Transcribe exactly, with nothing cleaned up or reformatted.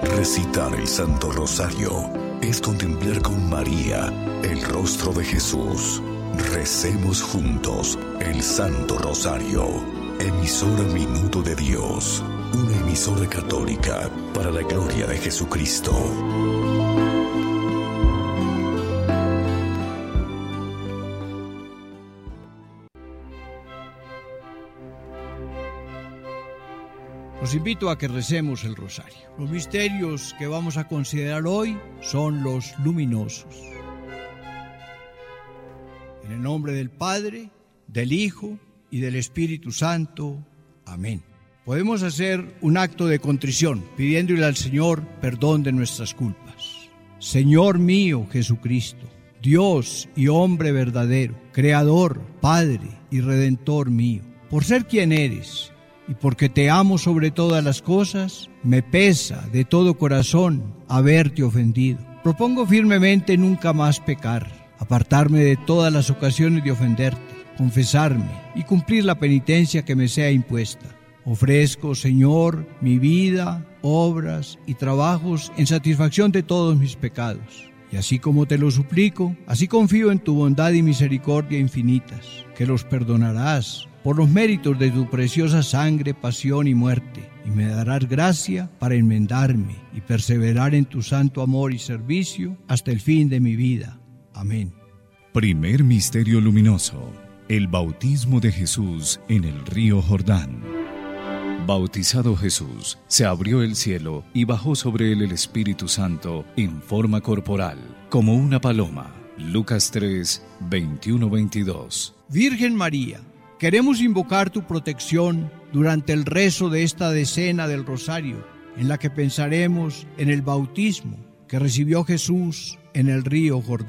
Recitar el Santo Rosario es contemplar con María el rostro de Jesús. Recemos juntos el Santo Rosario. Emisora Minuto de Dios, una emisora católica para la gloria de Jesucristo. Los invito a que recemos el rosario. Los misterios que vamos a considerar hoy son los luminosos. En el nombre del Padre, del Hijo y del Espíritu Santo. Amén. Podemos hacer un acto de contrición pidiéndole al Señor perdón de nuestras culpas. Señor mío Jesucristo, Dios y hombre verdadero, Creador, Padre y Redentor mío, por ser quien eres y porque te amo sobre todas las cosas, me pesa de todo corazón haberte ofendido. Propongo firmemente nunca más pecar, apartarme de todas las ocasiones de ofenderte, confesarme y cumplir la penitencia que me sea impuesta. Ofrezco, Señor, mi vida, obras y trabajos en satisfacción de todos mis pecados. Y así como te lo suplico, así confío en tu bondad y misericordia infinitas, que los perdonarás por los méritos de tu preciosa sangre, pasión y muerte, y me darás gracia para enmendarme y perseverar en tu santo amor y servicio hasta el fin de mi vida. Amén. Primer misterio luminoso: el bautismo de Jesús en el río Jordán. Bautizado Jesús, se abrió el cielo y bajó sobre él el Espíritu Santo en forma corporal, como una paloma. Lucas tres, veintiuno veintidós. Virgen María, queremos invocar tu protección durante el rezo de esta decena del Rosario, en la que pensaremos en el bautismo que recibió Jesús en el río Jordán.